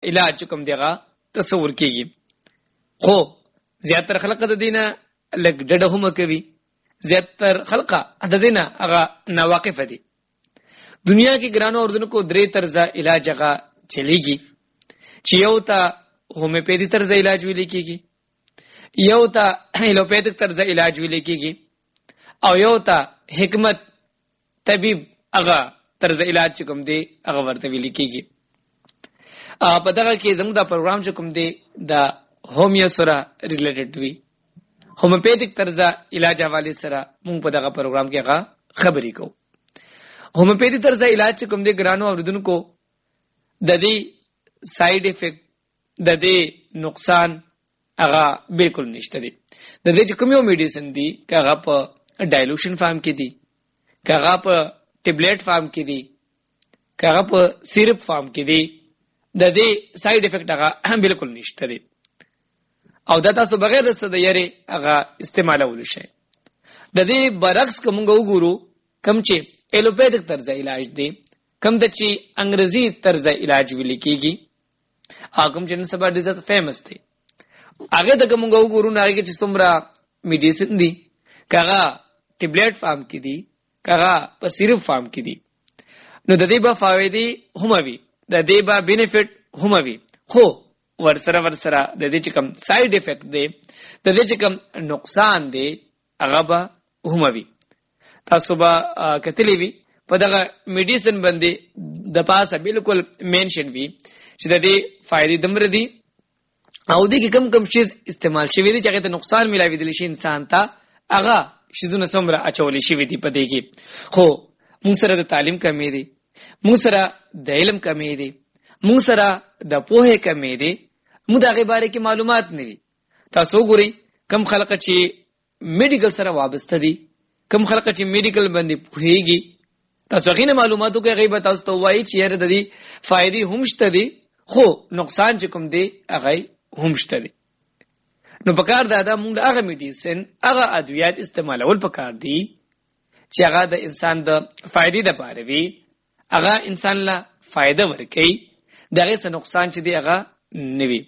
علاج کوم دیغه تصور کیږي. خو زیاتره خلق د دینه لګ ډډه هم کوي، زیاتره خلق د دینه هغه ناواقف دي. دنیا کې ګرانو اردن کو درې طرزه علاج هغه چلیږي چې یو ته هومیوپیتھی طرزه علاج ویل کیږي، یو ته ایلوپیتھک طرزه علاج ویل کیږي، او یو ته حکمت طبيب هغه طرز علاج کوم دی هغه ورته ویل کیږي. په دغه کې زموږ دا پروګرام چې کوم دی دا هومیو سره ریلیټډ وي، هومیوپیتھک طرز علاج حواله سره موږ په دغه پروګرام کې هغه خبرې کوو. هومیوپیتھی طرز علاج چې کوم دی ګرانو اوردونکو د دې ساید افیکټ د دې نقصان هغه بالکل نشته دی. د دې چې کوم یو میډیسن دی هغه په ډایلوشن فارم کې دی، هغه په ټیبلیټ فارم کې دی، هغه په سیرپ فارم کې دی، د دې ساید افیکټ هغه بالکل نشته دی او دا تاسو بغیر د څه د یری هغه استعمالول شي. د دې برعکس کومه وګورو کم چې ایلوپیتھک طرز علاج دی، کم د چې انګریزي طرز علاج ویل کیږي، هغه چې نن سبا ډیره فیمس دی. هغه د کومه وګورو نه هغه چې څومره میډیسن دی، هغه ټیبلیټ فارم کې دی، هغه په سیرپ فارم کې دی. نو د دې به فائدې هم وي، د دې به بینیفټ هم وي، خو ورسره د دې چې کوم ساید افیکټ دی، د دې چې کوم نقصان دی هغه به هم وي. تاسو به کتلی وي په دغه میډیسن باندې د پاسه بالکل مینشن وي چې د دې فائدې دمر دي او د کوم کوم شی استعمال شوی دي چې هغه ته نقصان ملاوي دي شي انسان ته، هغه شیزونه سمره اچولې شوی دي په دې کې. خو موږ سره د تعلیم کمې دي، موږ سره د علم کمې دي، موږ سره د پوهه کمې دي، موږ دغه باره کې معلومات نه دي. تاسو ګورئ کم خلک چې میډیکل سره وابسته دي، کم خلک چې میډیکل باندې پوهیږي، تاسو غینه معلوماتو کې غیبت تاسو ته وایي چې د دې فائدې هم شته دي، خو نقصان چې کوم دی هغه هم شته دي. نو پکار دا موږ هغه میډیسن هغه ادویات استعمالول پکار دي چې هغه د انسان د فائدې لپاره وي، هغه انسان لا فائدہ ورکړي، دغه څه نقصان چې دی هغه نه وي.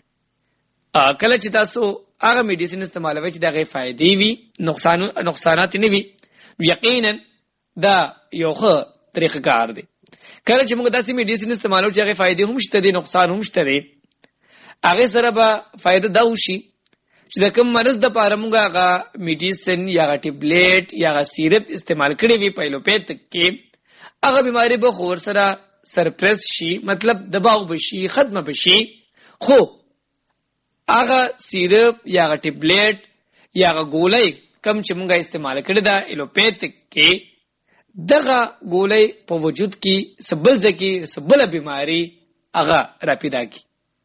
کله چې تاسو هغه میډیسن استعمالوي چې دغه فائدې وي، نقصانات نه وي، یقینا دا یو ښه طریقه کار دی. کله چې موږ داسې میډیسن استعمالو چې هغه فائدې هم شته دي، نقصان هم شته دی، هغه سره به فائدہ دا وشي چې د کوم مرض د پاره موږ هغه میډیسن یا ټیبلیټ یا سیرپ استعمال کړی وي په ایلوپیتھک کې، هغه بیماری به خور سره سرپریس شي، مطلب دباو بشي، ختم بشي. خو هغه سیرپ یا ټیبلیټ یا ګولۍ کم چې موږ استعمال کړی دا ایلوپیتھک کې، دغه ګولۍ په وجود کې سبل ځکه سبل بیماری هغه را پیدا کی.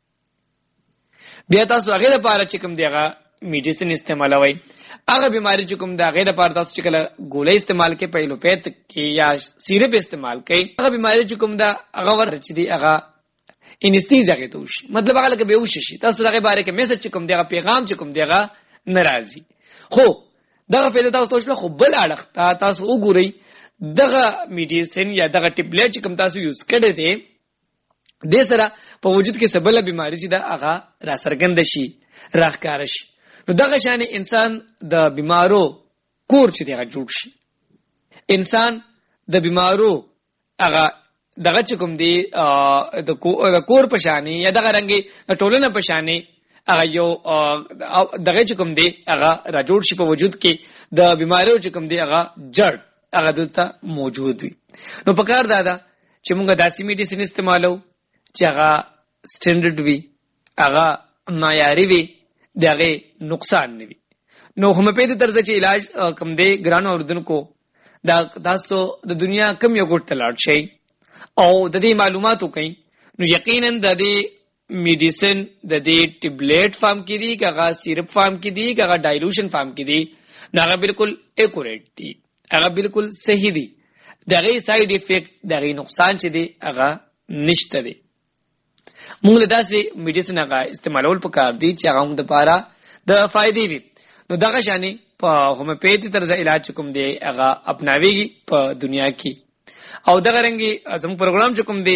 بیا تاسو هغه لپاره چې کوم دیغه میډیسن استعمالوي، هغه بیماری چې کوم دا غیر لپاره تاسو چې کله ګولۍ استعمال کې په ایلوپیتھک کې یا سیرپ استعمال کوي، هغه بیماری چې کوم دا هغه ورچ دی هغه انستیزیا کې توشي، مطلب هغه لکه به وشي. تاسو دغه باره کې میسج چې کوم دیغه پیغام چې کوم دیغه ناراضي، خو دغه فائدہ تاسو خو بل اړه تاسو وګورئ، دغه میډیسن یا دغه ټیبلیټ چې کوم تاسو یوز کړی دی د سره په وجود کې سبله بیماری چې دا هغه را سرګند شي، راخکار شي. نو دغه شان انسان د بیمارو کور چې دغه جوړ شي، انسان د بیمارو هغه دغه چې کوم دی د کور په شانی یا دغه رنګي د ټولنه په شانی هغه یو دغه چې کوم دی هغه را جوړ شي، په وجود کې د بیمارو چې کوم دی هغه جړ هغه دلته موجود وي. نو پکار دا چې موږ داسې میډیسن استعمالو چې هغه سټینډرډ وي، هغه معیاري وي، دغه نقصان نه وي. نو هومیوپیتھی طرز چې علاج کم دی ګرانو اوردونکو، دا تاسو د دنیا کم یو ګټ لاړ شي او د دې معلوماتو کوي، نو یقینا د دې میډیسن د دې ټیبلیټ فارم کې دي، هغه سیرپ فارم کې دي، هغه ډایلوشن فارم کې دي، هغه بالکل ایکوریټ دي، هغه بالکل صحیح دي، دغه ساید افیکټ دغه نقصان چې دی هغه نشته دی. موږ له داسې میډیسن هغه استعمالول پکار دي چې هغه موږ د پاره د فائدې وي. نو دغه شانې په هومیوپیتھی طرز علاج کوم دی هغه اپناويږي په دنیا کې، او دغه رنګي زموږ پروګرام چې کوم دی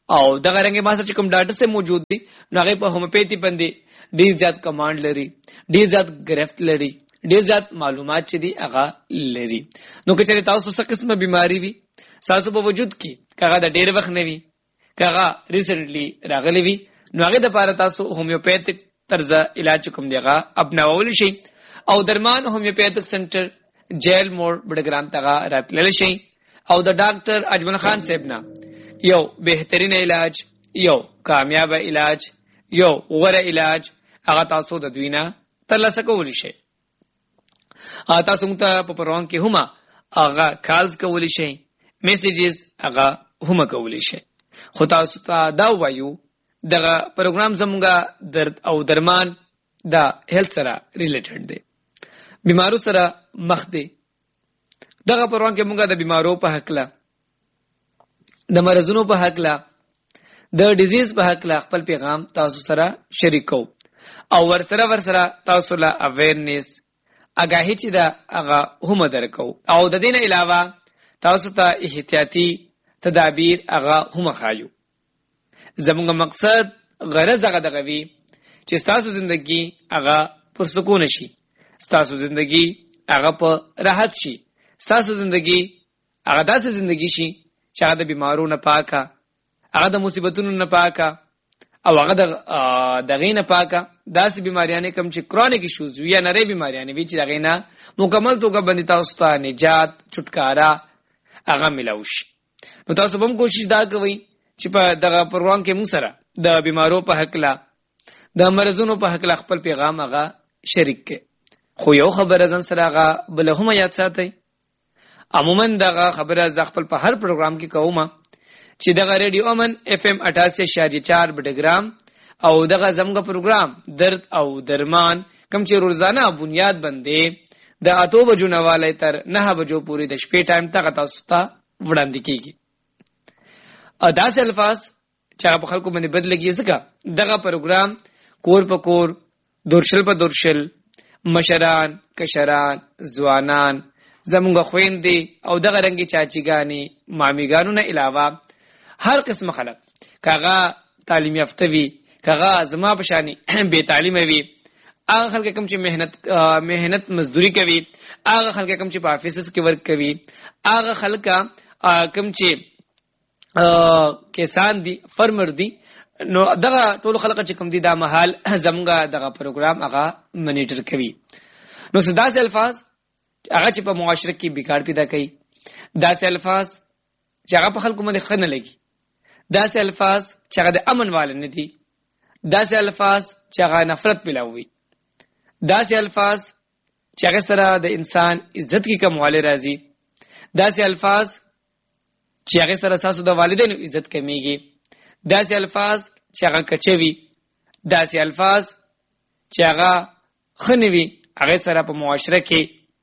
او دغه رنګ ما سره کوم ډاکټر سره موجود دي نو هغه په هومیوپیتي باندې ډیر زیات کمانډ لري، ډیر زیات گرفت لري، ډیر زیات معلومات چې دي هغه لري. نو که چېرې تاسو څه قسمه بیماری وي تاسو په وجود کې کغه د ډیر وخت نه وي کغه ریسنټلی راغلی وي نو هغه د لپاره تاسو هومیوپیتیک طرز علاج کوم دیغه اپناول شي او درمان هومیوپیتیک سنټر جیل موړ بډګرام ته راتلل شي او د ډاکټر اجمل خان صاحب نه یو بهترین علاج، یو کامیاب علاج، یو غوره علاج هغه تاسو د دوی نه ترلاسه کولی شئ. تاسو موږ ته په پروان کې هم هغه کالز کولی شئ، میسیجز هغه هم کولی شئ. خو تاسو ته دا وایو دغه پروګرام زموږه درد او درمان د هیلث سره ریلیټډ دی، بیمارو سره مخ دی. دغه پروګرام کې موږ د بیمارو په حق له، د مرزونو په حق له، د ډیزیز په حق له خپل پیغام تاسو سره شریکو او ورسره تاسو له اویرنس اگاهی چې دا هغه هم درکو او د دین علاوه تاسو ته احتیاطي تدابیر هغه هم خایو. زموږ مقصد غرض هغه دغه وی چې تاسو ژوندۍ هغه پر سکون شي، تاسو ژوندۍ هغه په راحت شي، تاسو ژوندۍ هغه داسې ژوندۍ شي چې هغه د بیمارو نه پاکه، هغه د مصیبتونو نه پاکه او هغه دغه نه پاکه. داسې بیماریانه کوم چې کرونیک ایشوز یا نری بیماریانه وي چې دغه نه مکمل توګه باندې تاسو ته نجات چټکارا هغه ملوشي. نو تاسو هم کوشش دا کوئ چې په دغه پروګرام کې موږ سره د بیمارو په حق لا، د مرزونو په حق لا خپل پیغام هغه شریک کړئ. خو یو خبره ځان سره هغه بل هم یاد ساتئ، عموما دغه خبره ز خپل په هر پروګرام کې کوم چې دغه ریډیو امن اف ام 88.4 بټګرام او دغه زموږ پروګرام درد او درمان کوم چې روزانه بنیاد باندې د 8 بجو نواله تر 9 بجو پورې د شپې ټایم ته تاسو ته وړاندې کیږي. داسې الفاظ چې په خلکو باندې بدلږي ځکه دغه پروګرام کور په کور، دورشل په دورشل، مشران، کشران، ځوانان، زمونږ خويندې او دغه رنګي چاچیګانی، مامیګانو نه علاوه هر قسم خلک کاغه تعلیم یافته وي، کاغه زما بشانی بے تعلیم وي، هغه خلک کوم چې مهنت مزدوري کوي، هغه خلک کوم چې په افیسز کې ورک کوي، هغه خلک کوم چې کسان دي، فرمر دي، نو دغه ټول خلک چې کوم دي دا محل زمونږه دغه پروګرام هغه منیټر کوي. نو داسې الفاظ هغه چې په معاشره کې بیکار پیدا کوي، داسې الفاظ چې هغه په خلکو باندې خنه لګي، داسې الفاظ چې هغه د امن وال نه دي، داسې الفاظ چې هغه نفرت پیلاوي، داسې الفاظ چې هغه سره د انسان عزت کې کمواله راځي، داسې الفاظ چې هغه سره تاسو د والدینو عزت کمیږي، داسې الفاظ چې هغه کچوي، داسې الفاظ چې هغه خنوي، هغه سره په معاشره کې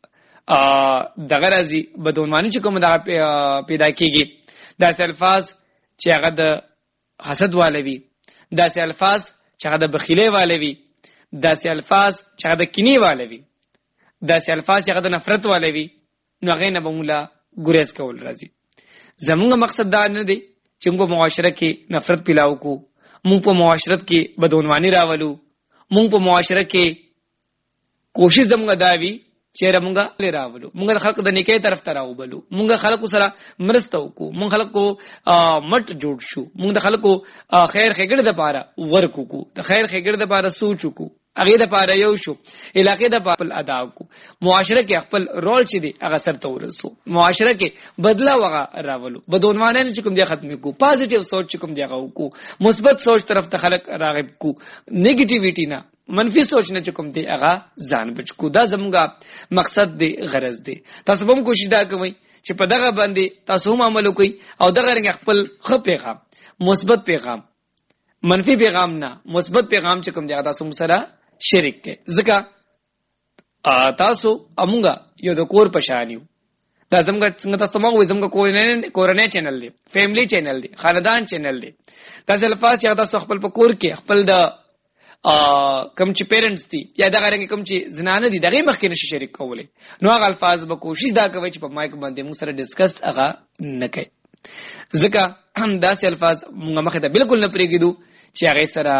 دغه راځي بدونمانی چې کوم دغه پیدا کیږي، داسې الفاظ چې هغه د حسد والوي، داسې الفاظ چې هغه د بخیلۍ والوي، داسې الفاظ چې هغه د کینې والوي، داسې الفاظ چې هغه د نفرت والوي، نو هغه نه به مولا ګریز کول راځي. زموږ مقصد دا نه دی چې موږ په معاشره کې نفرت پیلاو کو، موږ په معاشرت کې بدعنوانی راولو، موږ په معاشره کې کوشش زموږ دا وي چې رمغه لراولو، موږ خلق د نیکي طرف ته راوبلو، موږ خلکو سره مرسته وکړو، موږ خلکو مټ جوړ شو، موږ د خلکو خیر خګړه د پاره ورکو کو، د خیر خګړه د پاره سوچ کو، هغه د پاره یو شو، علاقې د خپل ادا کو، معاشره کې خپل رول چې دی هغه سره ته ورسو، معاشره کې بدلا وغه راولو، بدونوانه چې کوم دی ختم کو، پازیټیو سوچ چې کوم دی هغه کو، مثبت سوچ طرف ته خلک راغب کو، نیگیټیویټی نه منفي سوچ نه چکم دی هغه ځان بچ کو. دا زموږه مقصد دی، غرض دی. تاسو هم کوشش دا کوئ چې په دغه باندې تاسو هم عمل وکړئ او دغه رنګ خپل خو پیغام، مثبت پیغام، منفي پیغام نه، مثبت پیغام چې کوم دی هغه تاسو سره شریک کړئ. ځکه تاسو امونګه یو د کور پشانیو، دا زموږ تاسو ما وې زموږ کورنۍ چینل دی، فیملی چینل دی، خاندان چینل دی. تاسو الفاظ چې تاسو خپل په کور کې خپل د کم چې پیرنټس دي یا دغه رنګ کم چې زنانه دي دغه مخکې نشي شریک کولای، نو هغه الفاظ به کوشش دا کوي چې په مایک باندې موږ سره ډیسکس هغه نه کوي. ځکه هم داسې الفاظ موږ مخه ته بالکل نه پرېږدو چې هغه سره